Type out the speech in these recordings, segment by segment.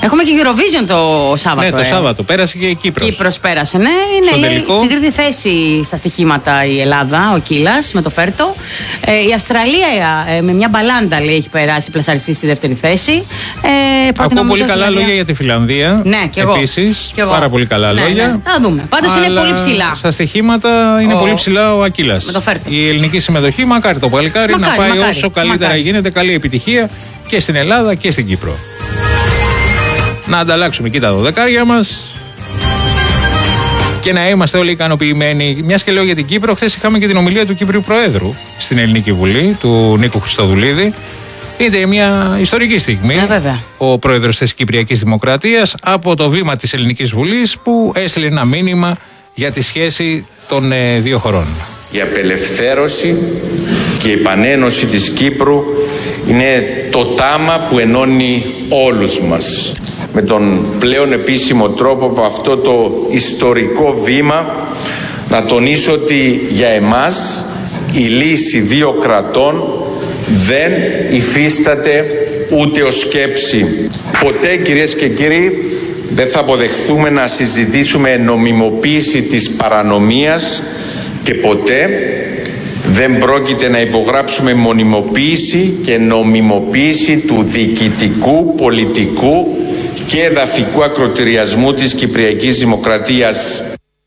Έχουμε και Eurovision το Σάββατο. Ναι, το Σάββατο. Πέρασε και η Κύπρος. Κύπρος πέρασε, ναι. Είναι στην τρίτη θέση στα στοιχήματα η Ελλάδα, ο Κύλας με το Φέρτο. Η Αυστραλία με μια μπαλάντα, λέει, έχει περάσει πλασαριστή στη δεύτερη θέση. Ακούω πολύ καλά λόγια για τη Φιλανδία. Ναι, και εγώ. Επίσης, πάρα πολύ καλά λόγια. Ναι. Θα δούμε. Πάντως είναι πολύ ψηλά. Στα στοιχήματα είναι πολύ ψηλά ο Ακύλας. Με το Φέρτο. Η ελληνική συμμετοχή, μακάρι το παλικάρι να πάει όσο καλύτερα γίνεται. Καλή επιτυχία και στην Ελλάδα και στην Κύπρο. Να ανταλλάξουμε εκεί τα δωδεκάρια μας και να είμαστε όλοι ικανοποιημένοι. Μιας και λέω για την Κύπρο, χθες είχαμε και την ομιλία του Κύπριου Προέδρου στην Ελληνική Βουλή, του Νίκου Χριστοδουλίδη. Είναι μια ιστορική στιγμή. Ο πρόεδρος της Κυπριακής Δημοκρατίας από το βήμα της Ελληνικής Βουλής που έστειλε ένα μήνυμα για τη σχέση των δύο χωρών. Η απελευθέρωση και η επανένωση της Κύπρου είναι το τάμα που ενώνει όλους μας. Με τον πλέον επίσημο τρόπο από αυτό το ιστορικό βήμα να τονίσω ότι για εμάς η λύση δύο κρατών δεν υφίσταται ούτε ως σκέψη. Ποτέ, κυρίες και κύριοι, δεν θα αποδεχθούμε να συζητήσουμε νομιμοποίηση της παρανομίας και ποτέ δεν πρόκειται να υπογράψουμε μονιμοποίηση και νομιμοποίηση του διοικητικού, πολιτικού και εδαφικού ακροτηριασμού της Κυπριακής Δημοκρατίας.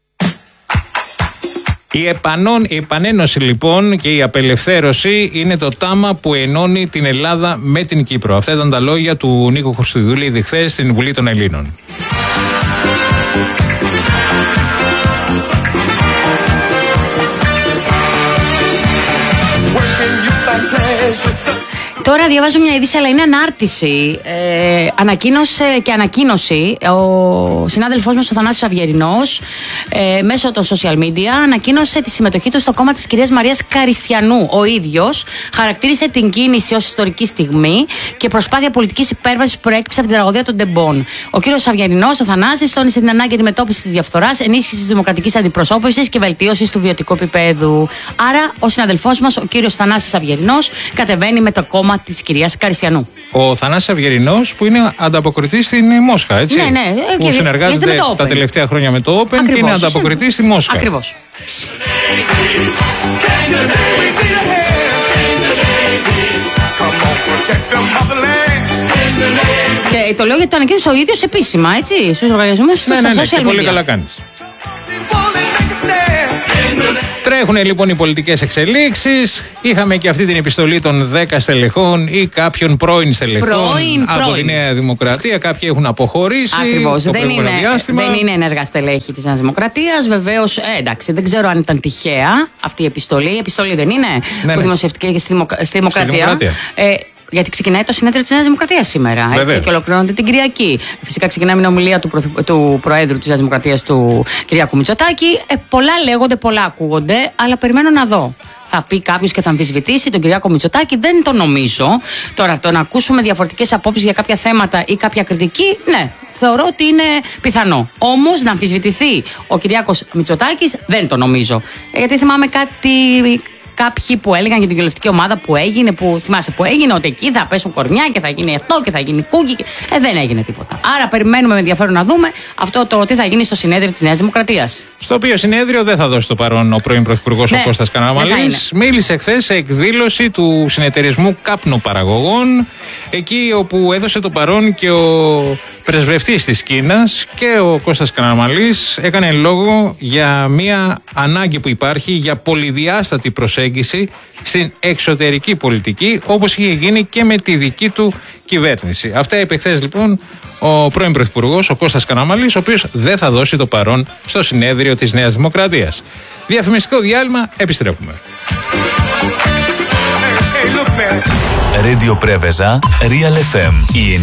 Η επανένωση λοιπόν και η απελευθέρωση είναι το τάμα που ενώνει την Ελλάδα με την Κύπρο. Αυτά ήταν τα λόγια του Νίκου Χριστοδουλίδη χθες στην Βουλή των Ελλήνων. Τώρα διαβάζω μια είδηση, αλλά είναι ανάρτηση. Ανακοίνωση ο συνάδελφός μας ο Θανάσης Αυγερινός μέσω των social media ανακοίνωσε τη συμμετοχή του στο κόμμα της κυρίας Μαρίας Καριστιανού. Ο ίδιος χαρακτήρισε την κίνηση ως ιστορική στιγμή και προσπάθεια πολιτικής υπέρβασης που προέκυψε από την τραγωδία των Ντεμπών. Ο κύριος Αυγερινός, ο Θανάσης, τόνισε την ανάγκη αντιμετώπισης της διαφθοράς, ενίσχυσης της δημοκρατικής αντιπροσώπευσης και βελτίωσης του βιωτικού επίπεδου. Άρα, ο συναδελφός μας, ο κύριος Θανάσης Αυγερινός, κατεβαίνει με το κόμμα της κυρίας Καριστιανού. Ο Θανάσης Αυγερινός που είναι ανταποκριτής στην Μόσχα, έτσι. Ναι. Που συνεργάζεται τα τελευταία χρόνια με το Open. Ακριβώς, και είναι ανταποκριτής στη Μόσχα. Ακριβώς. Και το λέω γιατί το ανακοίνωσε ο ίδιος επίσημα, έτσι, στους οργανισμούς του, στα social media. Πολύ καλά κάνεις. Τρέχουν λοιπόν οι πολιτικές εξελίξεις. Είχαμε και αυτή την επιστολή των 10 στελεχών ή κάποιων πρώην στελεχών από τη Νέα Δημοκρατία. Κάποιοι έχουν αποχωρήσει. Ακριβώς. Δεν είναι ενεργά στελέχη της Νέας Δημοκρατίας. Βεβαίως, εντάξει, δεν ξέρω αν ήταν τυχαία αυτή η επιστολή. Η επιστολή δεν είναι που δημοσιεύτηκε και στη Δημοκρατία. Γιατί ξεκινάει το συνέδριο της Νέας Δημοκρατίας σήμερα. Έτσι, και ολοκληρώνεται την Κυριακή. Φυσικά ξεκινάει με ομιλία του Προέδρου της Νέας Δημοκρατίας, του Κυριάκου Μητσοτάκη. Πολλά λέγονται, πολλά ακούγονται, αλλά περιμένω να δω. Θα πει κάποιος και θα αμφισβητήσει τον Κυριάκο Μητσοτάκη, δεν το νομίζω. Τώρα, το να ακούσουμε διαφορετικές απόψεις για κάποια θέματα ή κάποια κριτική, ναι, θεωρώ ότι είναι πιθανό. Όμως να αμφισβητηθεί ο Κυριάκος Μητσοτάκης, δεν το νομίζω. Γιατί θυμάμαι κάποιοι που έλεγαν για την κοινοβουλευτική ομάδα που έγινε, που θυμάσαι που έγινε, ότι εκεί θα πέσουν κορμιά και θα γίνει αυτό και θα γίνει κούκι. Δεν έγινε τίποτα. Άρα περιμένουμε με ενδιαφέρον να δούμε αυτό το τι θα γίνει στο συνέδριο της Νέας Δημοκρατίας. Στο οποίο συνέδριο δεν θα δώσει το παρόν ο πρώην Πρωθυπουργός ο Κώστας Καραμανλής. Μίλησε χθες σε εκδήλωση του συνεταιρισμού κάπνου παραγωγών, εκεί όπου έδωσε το παρόν και ο πρεσβευτής της Κίνας και ο Κώστας Καραμανλής έκανε λόγο για μια ανάγκη που υπάρχει για πολυδιάστατη προσέγγιση στην εξωτερική πολιτική, όπως είχε γίνει και με τη δική του κυβέρνηση. Αυτά είπε χθες λοιπόν ο πρώην Πρωθυπουργός, ο Κώστας Καραμανλής, ο οποίος δεν θα δώσει το παρόν στο συνέδριο της Νέας Δημοκρατίας. Διαφημιστικό διάλειμμα, επιστρέφουμε. Radio Preveza, Real FM.